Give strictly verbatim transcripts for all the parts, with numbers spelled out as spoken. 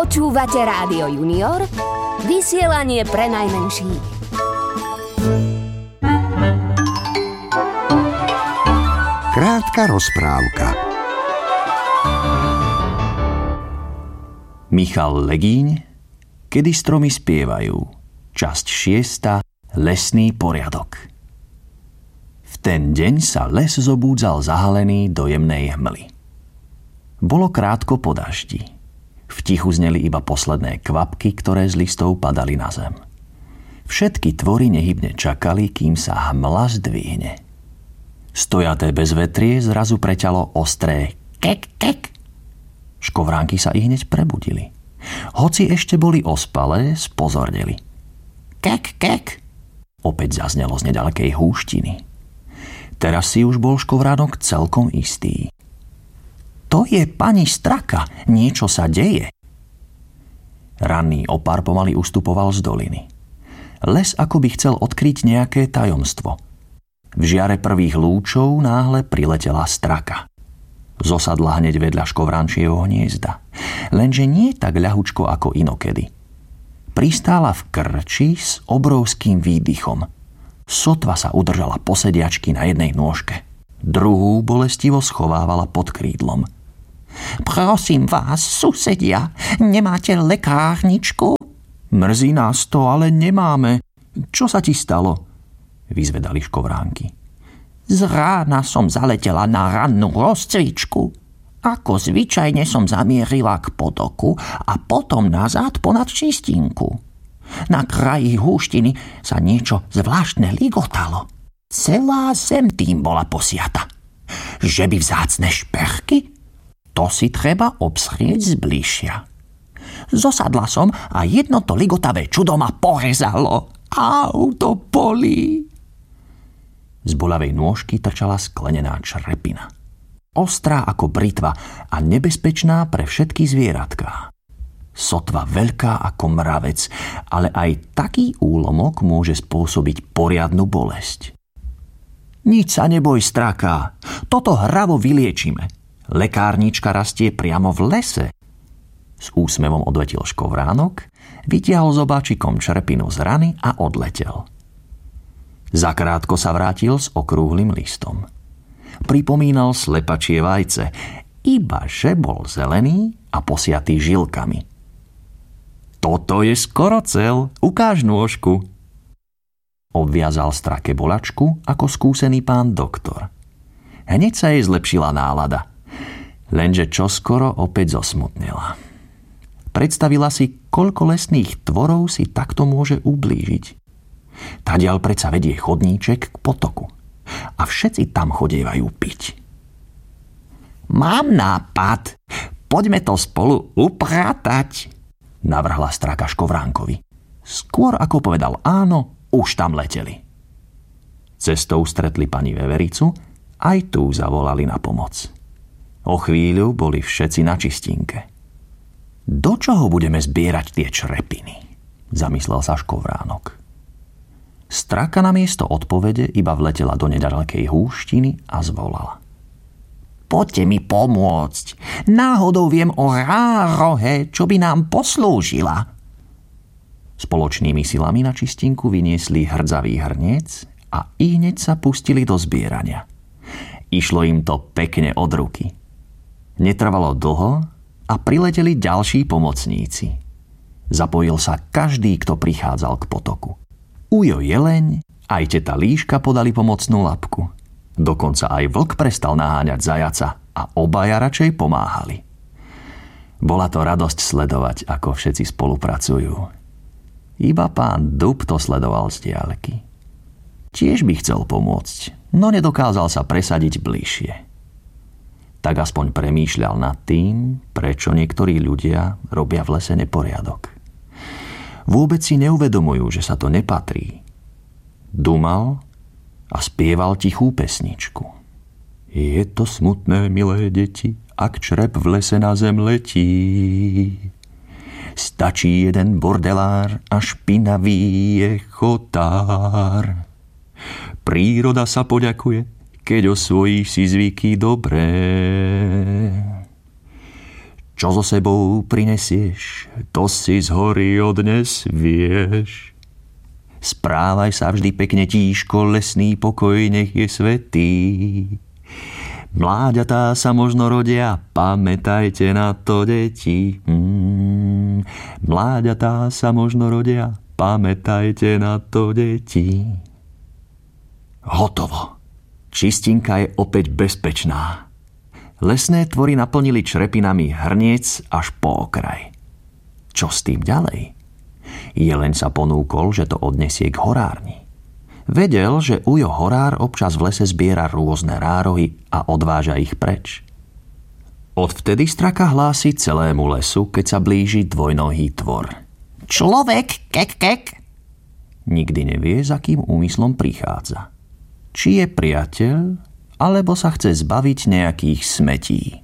Počúvate Rádio Junior, vysielanie pre najmenších. Krátka rozprávka. Michal Legíň, Kedy stromy spievajú. Časť šiesta. Lesný poriadok. V ten deň sa les zobúdzal zahalený do jemnej hmly. Bolo krátko po daždi. V tichu zneli iba posledné kvapky, ktoré z listov padali na zem. Všetky tvory nehybne čakali, kým sa hmla zdvihne. Stojaté bezvetrie zrazu preťalo ostré kek, kek. Škovránky sa i hneď prebudili. Hoci ešte boli ospalé, spozorneli. Kek, kek. Opäť zaznelo z nedalekej húštiny. Teraz si už bol škovránok celkom istý. To je pani Straka, niečo sa deje. Ranný opar pomaly ustupoval z doliny. Les akoby chcel odkryť nejaké tajomstvo. V žiare prvých lúčov náhle priletela straka. Zosadla hneď vedľa škovránčieho hniezda. Lenže nie tak ľahučko ako inokedy. Pristála v krči s obrovským výdychom. Sotva sa udržala posediačky na jednej nôžke. Druhú bolestivo schovávala pod krídlom. Prosím vás, susedia, nemáte lekárničku? Mrzí nás to, ale nemáme. Čo sa ti stalo? Vyzvedali škovránky. Z rána som zaletela na rannú rozcvičku. Ako zvyčajne som zamierila k potoku a potom nazad ponad čistinku. Na kraji húštiny sa niečo zvláštne ligotalo. Celá zem tým bola posiata. Že by vzácne šperky? To si treba obzrieť zbližšia. Zosadla som a jedno to ligotavé čudo ma porezalo. Au, to bolí. Z boľavej nôžky trčala sklenená črepina. Ostrá ako britva a nebezpečná pre všetky zvieratká. Sotva veľká ako mravec, ale aj taký úlomok môže spôsobiť poriadnu bolesť. Nič sa neboj, Straka, toto hravo vyliečime. Lekárnička rastie priamo v lese. S úsmevom odvetil škovránok, vytiahol zobáčikom črepinu z rany a odletel. Zakrátko sa vrátil s okrúhlym listom. Pripomínal slepačie vajce, iba že bol zelený a posiatý žilkami. Toto je skoro cel, ukáž nôžku. Obviazal strake bolačku ako skúsený pán doktor. Hneď sa jej zlepšila nálada, lenže čoskoro opäť zosmutnela. Predstavila si, koľko lesných tvorov si takto môže ublížiť. Tadiaľ predsa vedie chodníček k potoku. A všetci tam chodievajú piť. Mám nápad. Poďme to spolu upratať, navrhla straka škovránkovi. Skôr ako povedal áno, už tam leteli. Cestou stretli pani vevericu, aj tú zavolali na pomoc. O chvíľu boli všetci na čistinke. Do čoho budeme zbierať tie črepiny? Zamyslel sa škovránok. Straka namiesto odpovede iba vletela do nedalekej húštiny a zvolala. Poďte mi pomôcť. Náhodou viem o rárohe, čo by nám poslúžila. Spoločnými silami na čistinku vyniesli hrdzavý hrniec a i hneď sa pustili do zbierania. Išlo im to pekne od ruky. Netrvalo dlho a prileteli ďalší pomocníci. Zapojil sa každý, kto prichádzal k potoku. Ujo jeleň, aj teta Líška podali pomocnú labku. Dokonca aj vlk prestal naháňať zajaca a obaja radšej pomáhali. Bola to radosť sledovať, ako všetci spolupracujú. Iba pán Dub to sledoval z diaľky. Tiež by chcel pomôcť, no nedokázal sa presadiť bližšie. Tak aspoň premýšľal nad tým, prečo niektorí ľudia robia v lese neporiadok. Vôbec si neuvedomujú, že sa to nepatrí. Dumal a spieval tichú pesničku. Je to smutné, milé deti, ak črep v lese na zem letí. Stačí jeden bordelár a špinavý je chotár. Príroda sa poďakuje, keď osvojíš si zvyky dobré. Čo so sebou prinesieš, to si z hory odnes vieš. Správaj sa vždy pekne tíško, lesný pokoj nech je svätý. Mláďatá sa možno rodia, pamätajte na to, deti. Mm, mláďatá sa možno rodia, pamätajte na to, deti. Hotovo. Čistinka je opäť bezpečná. Lesné tvory naplnili črepinami hrniec až po okraj. Čo s tým ďalej? Jeleň sa ponúkol, že to odnesie k horárni. Vedel, že ujo horár občas v lese zbiera rôzne rárohy a odváža ich preč. Odvtedy straka hlási celému lesu, keď sa blíži dvojnohý tvor. Človek, kek, kek! Nikdy nevie, za kým úmyslom prichádza. Či je priateľ, alebo sa chce zbaviť nejakých smetí.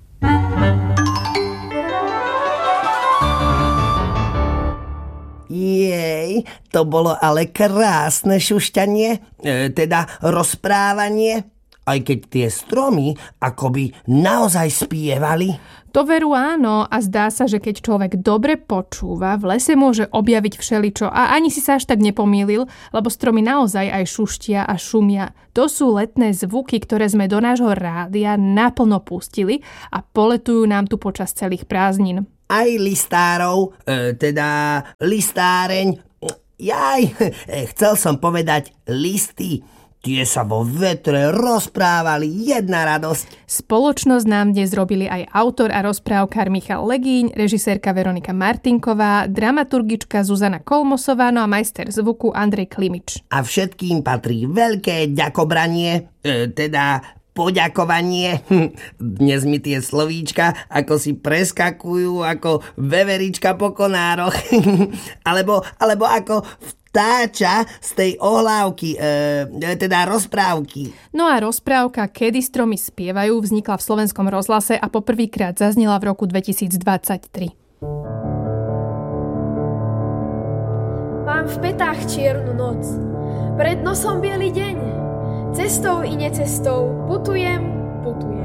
Jej, to bolo ale krásne šušťanie, e, teda rozprávanie, aj keď tie stromy akoby naozaj spievali. To veru áno a zdá sa, že keď človek dobre počúva, v lese môže objaviť všeličo a ani si sa až tak nepomýlil, lebo stromy naozaj aj šuštia a šumia. To sú letné zvuky, ktoré sme do nášho rádia naplno pustili a poletujú nám tu počas celých prázdnin. Aj listárov, e, teda listáreň, jaj, chcel som povedať listy. Tie sa vo vetre rozprávali, jedna radosť. Spoločnosť nám dnes robili aj autor a rozprávkar Michal Legíň, režisérka Veronika Martinková, dramaturgička Zuzana Kolmosová, no a majster zvuku Andrej Klimič. A všetkým patrí veľké ďakobranie, e, teda poďakovanie. Dnes mi tie slovíčka ako si preskakujú ako veverička po konároch. alebo, alebo ako vtáča z tej ohlávky, e, teda rozprávky. No a rozprávka Kedy stromy spievajú vznikla v Slovenskom rozhlase a poprvýkrát zaznela v roku dvetisícdvadsaťtri. Mám v petách čiernu noc, pred nosom biely deň. Cestou i necestou putujem, putujem.